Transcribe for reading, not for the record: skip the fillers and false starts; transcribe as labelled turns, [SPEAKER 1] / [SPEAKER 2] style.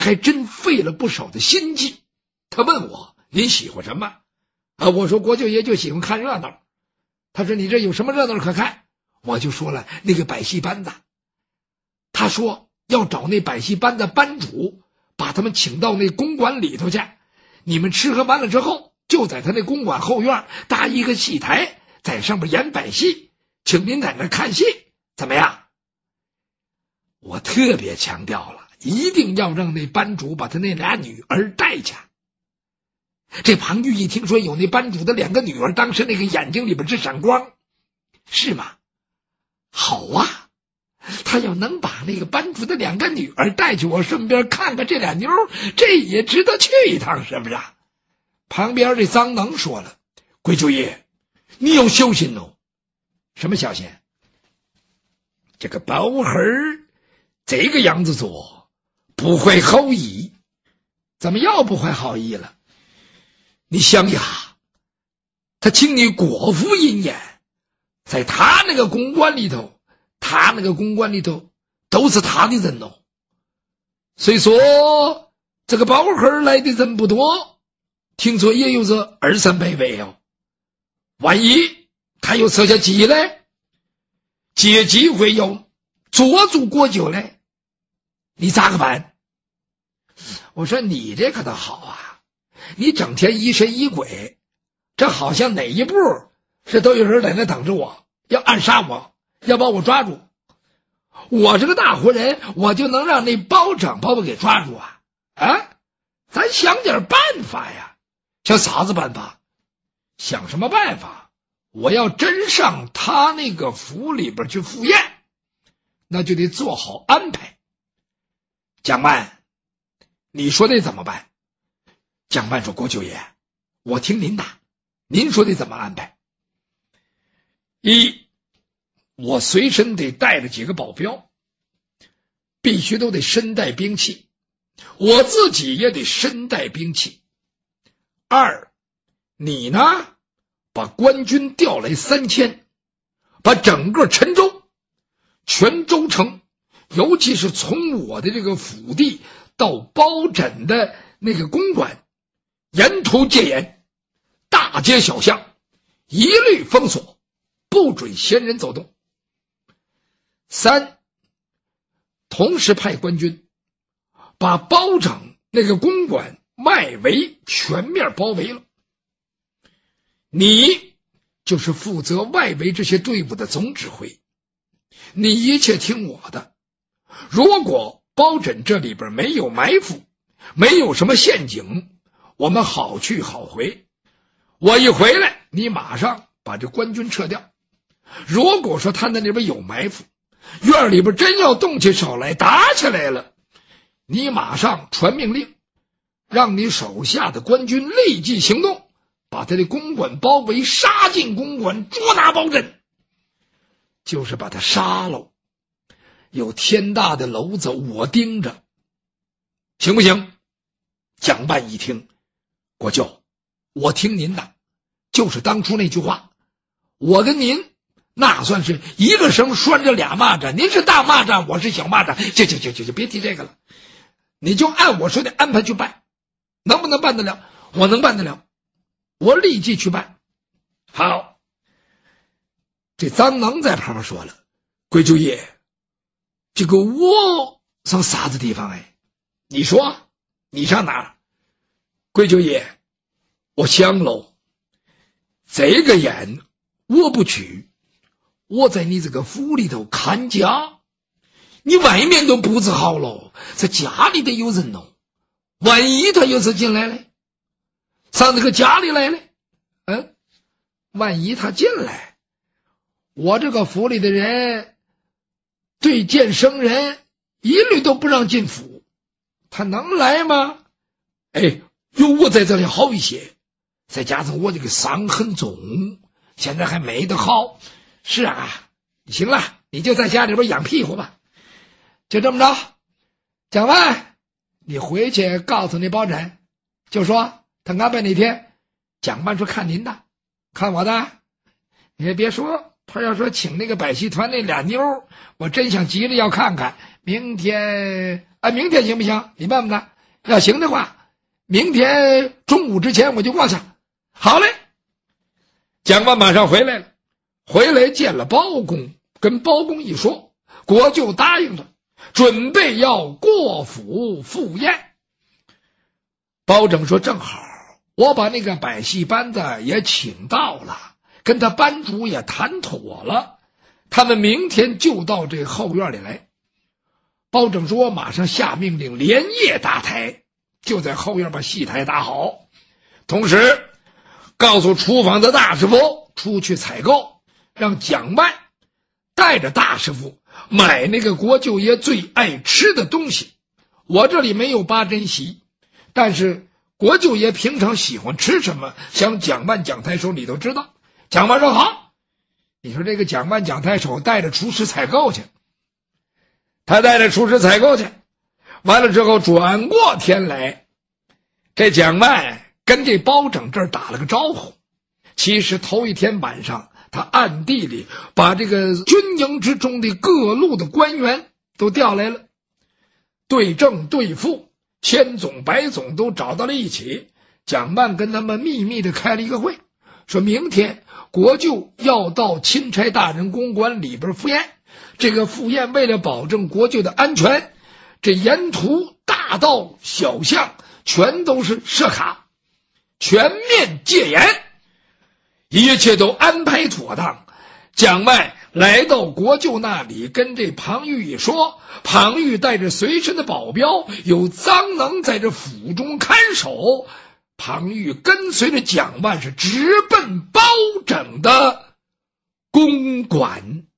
[SPEAKER 1] 还真费了不少的心机。他问我您喜欢什么啊？我说国舅爷就喜欢看热闹。他说你这有什么热闹可看？我就说了那个百戏班子。他说要找那百戏班的班主，把他们请到那公馆里头去。你们吃喝完了之后，就在他那公馆后院搭一个戏台，在上面演百戏，请您在那看戏，怎么样？我特别强调了，一定要让那班主把他那俩女儿带去。这庞玉一听说有那班主的2个女儿，当时那个眼睛里边直闪光。是吗？好啊，他要能把那个班主的2个女儿带去，我顺便看看这俩妞，这也值得去一趟，是不是？旁边这臧能说了，贵舅爷你要小心哦。什么小心？这个包孩儿这个样子做不怀好意。怎么又不怀好意了？你想呀，他请你国府银演，在他那个公馆里头都是他的人哦。虽说这个包孩儿来的人不多，听说也有这200-300位哦。万一他又设下计来，借机会要捉住国舅来，你咋个办？我说你这可倒好啊，你整天疑神疑鬼，这好像哪一步是都有人在那等着我，要暗杀我，要把我抓住。我这个大活人，我就能让那包拯把我给抓住啊？啊，咱想点办法呀。想啥子办法？想什么办法？我要真上他那个府里边去赴宴，那就得做好安排。蒋曼，你说得怎么办？蒋曼说，国舅爷，我听您的，您说得怎么安排？一，我随身得带着几个保镖，必须都得身带兵器，我自己也得身带兵器。二，你呢，把官军调来3000，把整个陈州、全州城，尤其是从我的这个府地到包拯的那个公馆，沿途戒严，大街小巷一律封锁，不准闲人走动。三，同时派官军把包拯那个公馆外围全面包围了。你就是负责外围这些队伍的总指挥，你一切听我的。如果包拯这里边没有埋伏，没有什么陷阱，我们好去好回。我一回来，你马上把这官军撤掉。如果说他那里边有埋伏，院里边真要动起手来，打起来了，你马上传命令，让你手下的官军立即行动，把他的公馆包围，杀进公馆，捉拿包拯，就是把他杀了。有天大的娄子我盯着，行不行？蒋曼一听，国舅，我听您的，就是当初那句话，我跟您那算是一个绳拴着俩蚂蚱，您是大蚂蚱，我是小蚂蚱，就别提这个了，你就按我说的安排去办，能不能办得了？我能办得了，我立即去办。好，这臧能在旁边说了，贵舅爷，这个我上啥子地方哎？你说你上哪儿？贵舅爷，我想喽，这个宴我不去，我在你这个府里头看家，你外面都布置好了，这家里得有人哦，万一他又是进来了，上这个家里来了，万一他进来，我这个府里的人对见生人一律都不让进府，他能来吗？有我在这里好一些，再加上我这个伤很重，现在还没得好。是啊，行了，你就在家里边养屁股吧。就这么着，蒋万，你回去告诉那包拯，就说他安排哪天。蒋万说看您的，看我的。你也别说，他要说请那个百戏团那俩妞，我真想急着要看看。明天明天行不行？你办不办？要行的话，明天中午之前我就过去。好嘞。蒋万马上回来了，回来见了包公，跟包公一说，国舅答应了，准备要过府赴宴。包拯说正好，我把那个百戏班子也请到了，跟他班主也谈妥了，他们明天就到这后院里来。包拯说我马上下命令连夜搭台，就在后院把戏台搭好，同时告诉厨房的大师傅出去采购，让蒋万带着大师傅买那个国舅爷最爱吃的东西。我这里没有八珍席，但是国舅爷平常喜欢吃什么，像蒋万蒋太守你都知道。蒋万说好。你说这个蒋万蒋太守带着厨师采购去，他带着厨师采购去，完了之后转过天来，这蒋万跟这包拯这儿打了个招呼。其实头一天晚上，他暗地里把这个军营之中的各路的官员都调来了，对正对副、千总百总都找到了一起。蒋万跟他们秘密的开了一个会，说明天国舅要到钦差大人公馆里边赴宴，这个赴宴为了保证国舅的安全，这沿途大道小巷全都是设卡，全面戒严，一切都安排妥当。蒋万来到国舅那里，跟这庞玉一说，庞玉带着随身的保镖，有臧能在这府中看守。庞玉跟随着蒋万是直奔包拯的公馆。